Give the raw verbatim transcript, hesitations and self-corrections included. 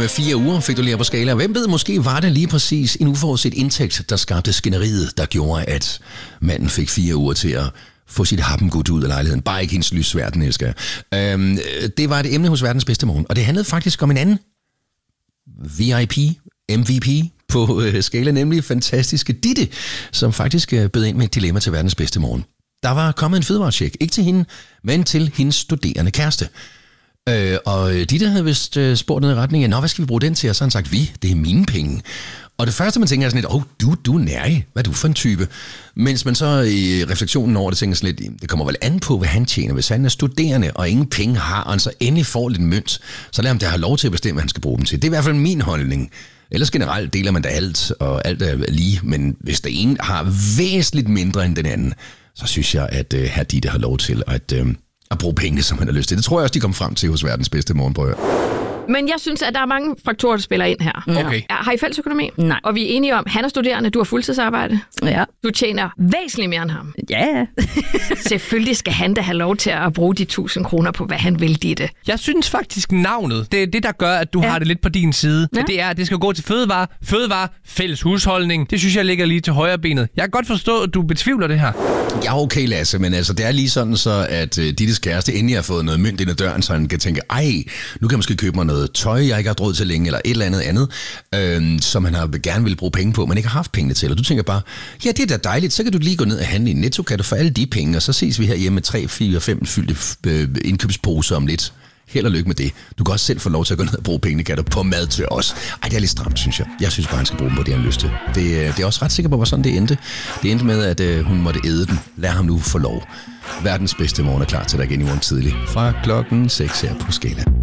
med fire uger fik du lige på skala. Hvem ved, måske var det lige præcis en uforudset indtægt, der skabte skænderiet, der gjorde, at manden fik fire uger til at få sit happengud ud af lejligheden. Bare ikke hendes lysværd, den elsker jeg. Øhm, det var et emne hos Verdens Bedste Morgen, og det handlede faktisk om en anden V I P, M V P på øh, skala, nemlig fantastiske Ditte, som faktisk øh, bød ind med et dilemma til Verdens Bedste Morgen. Der var kommet en fødevarecheck, ikke til hende, men til hendes studerende kæreste. Øh, og Ditte havde vist øh, spurgt ned i retning af, nå, hvad skal vi bruge den til? Og så har han sagt, vi, det er mine penge. Og det første, man tænker er sådan lidt, åh, oh, du, du er nærig. Hvad er du for en type? Mens man så i refleksionen over det tænker sådan lidt, det kommer vel an på, hvad han tjener. Hvis han er studerende og ingen penge har, og han så endelig får lidt mønt, så lad ham da have lov til at bestemme, hvad han skal bruge dem til. Det er i hvert fald min holdning. Ellers generelt deler man da alt, og alt er lige. Men hvis der ene har væsentligt mindre end den anden, så synes jeg, at uh, herr Ditte har lov til at, uh, at bruge pengene, som han har lyst til. Det tror jeg også, de kom frem til hos Verdens Bedste Morgenbrød. Men jeg synes, at der er mange faktorer, der spiller ind her. Okay. Har I fælles økonomi? Nej. Og vi er enige om, han er studerende, du har fuldtidsarbejde. Ja. Du tjener væsentligt mere end ham. Ja, ja. Selvfølgelig skal han da have lov til at bruge de tusind kroner på, hvad han vil, Ditte. Jeg synes faktisk, navnet, det er det, der gør, at du ja. har det lidt på din side. Ja. Det er, at det skal gå til fødevare, fødevare, fælles husholdning. Det synes jeg ligger lige til højre benet. Jeg kan godt forstå, at du betvivler det her. Ja, okay, Lasse, men altså, det er lige sådan så, at uh, Dittes kæreste endelig har fået noget mønt ind ad døren, så han kan tænke, ej, nu kan jeg måske købe mig noget tøj, jeg ikke har råd til længe, eller et eller andet andet, øh, som han har gerne vil bruge penge på, men ikke har haft pengene til. Og du tænker bare, ja, det er da dejligt, så kan du lige gå ned og handle i Netto, kan du få alle de penge, og så ses vi her hjemme med tre, fire, fem fyldte øh, indkøbsposer om lidt. Held og lykke med det. Du kan også selv få lov til at gå ned og bruge pengene, kan du, på mad til os. Ej, det er lidt stramt, synes jeg. Jeg synes bare, han skal bruge dem på det, han har lyst til. Det, det er også ret sikker på, hvor sådan det endte. Det endte med, at øh, hun måtte æde den. Lad ham nu få lov. Verdens Bedste Morgen er klar til dig igen i morgen tidlig. Fra klokken seks her på Skala.